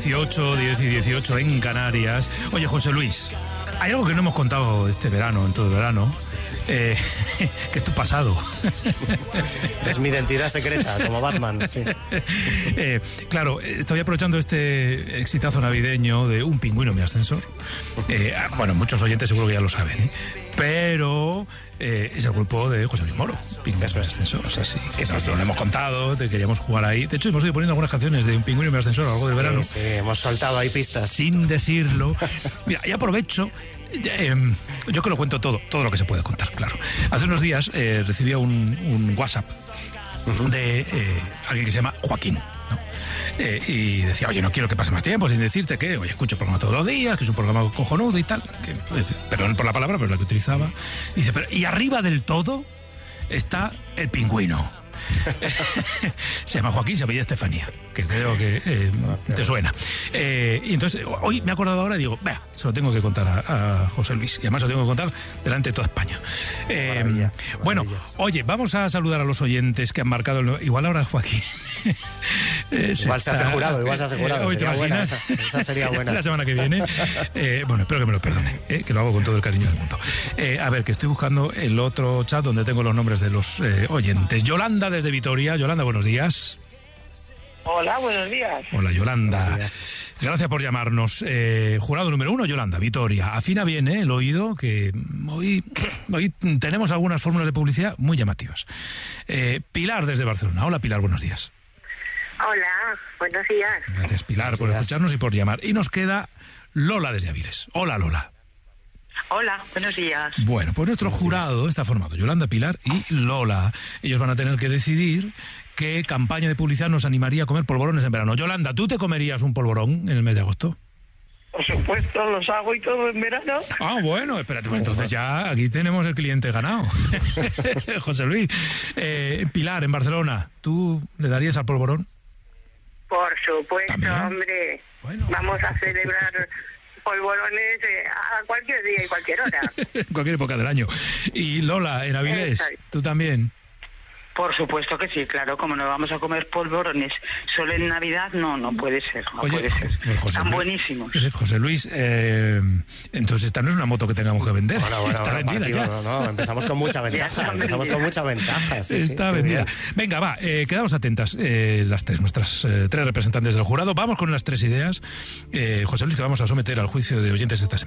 18, 10 y 18 en Canarias. Oye, José Luis, hay algo que no hemos contado este verano, en todo el verano, que es tu pasado. Es mi identidad secreta, como Batman, sí. Claro, estoy aprovechando este exitazo navideño de Un pingüino en mi ascensor. Bueno, muchos oyentes seguro que ya lo saben, pero es el grupo de José Luis Moro, Pingüino en mi ascensor. O sea, sí, lo hemos contado, te queríamos jugar ahí. De hecho, hemos ido poniendo algunas canciones de Un pingüino en mi ascensor a lo largo del verano. Sí, hemos soltado ahí pistas. Sin decirlo. Mira, y aprovecho. Yo que lo cuento todo lo que se puede contar, claro. Hace unos días recibía un WhatsApp de alguien que se llama Joaquín, ¿no? Y decía, oye, no quiero que pase más tiempo sin decirte que, oye, escucho el programa todos los días, que es un programa cojonudo y tal, que, perdón por la palabra, pero es la que utilizaba. Y dice, y arriba del todo está el pingüino. Se llama Joaquín, se apellida Estefanía, que creo que te suena. Y entonces, hoy me he acordado ahora y digo, vea, se lo tengo que contar a José Luis. Y además se lo tengo que contar delante de toda España. Maravilla. Bueno, oye, vamos a saludar a los oyentes que han marcado. Igual ahora Joaquín. Igual se hace jurado. Hoy te imaginas. Esa sería buena. La semana que viene. Bueno, espero que me lo perdone, que lo hago con todo el cariño del mundo. A ver, que estoy buscando el otro chat donde tengo los nombres de los oyentes. Yolanda desde Vitoria. Yolanda, buenos días. Hola, buenos días. Hola, Yolanda. Buenos días. Gracias por llamarnos. Jurado número 1, Yolanda, Vitoria. Afina bien el oído, que hoy tenemos algunas fórmulas de publicidad muy llamativas. Pilar desde Barcelona. Hola, Pilar, buenos días. Hola, buenos días. Gracias, Pilar, por escucharnos y por llamar. Y nos queda Lola desde Avilés. Hola, Lola. Hola, buenos días. Bueno, pues nuestro jurado está formado Yolanda, Pilar y Lola. Ellos van a tener que decidir qué campaña de publicidad nos animaría a comer polvorones en verano. Yolanda, ¿tú te comerías un polvorón en el mes de agosto? Por supuesto, los hago y todo en verano. Ah, bueno, espérate, pues entonces ya aquí tenemos el cliente ganado. José Luis. Pilar, en Barcelona, ¿tú le darías al polvorón? Por supuesto, ¿también? hombre. Bueno. Vamos a celebrar polvorones a cualquier día y cualquier hora. En cualquier época del año. Y Lola, en Avilés, ¿tú también? Por supuesto que sí, claro, como no vamos a comer polvorones solo en Navidad, no puede ser, Oye, puede ser. José Están Luis, buenísimos. José Luis, entonces esta no es una moto que tengamos que vender. Bueno, está vendida partido, ya. No, empezamos con mucha ventaja. Sí, está vendida. Venga, va, quedamos atentas nuestras tres representantes del jurado. Vamos con las tres ideas. José Luis, que vamos a someter al juicio de oyentes esta semana.